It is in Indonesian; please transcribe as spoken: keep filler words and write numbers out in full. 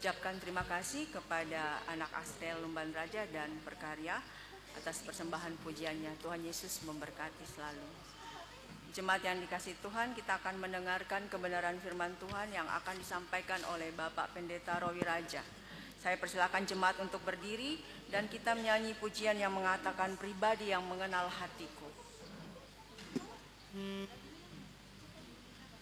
ucapkan terima kasih kepada anak Astel Lumban Raja dan Perkarya atas persembahan pujiannya. Tuhan Yesus memberkati selalu. Jemaat yang dikasihi Tuhan, kita akan mendengarkan kebenaran firman Tuhan yang akan disampaikan oleh Bapak Pendeta Rowi Raja. Saya persilakan jemaat untuk berdiri dan kita menyanyi pujian yang mengatakan pribadi yang mengenal hatiku. Hmm.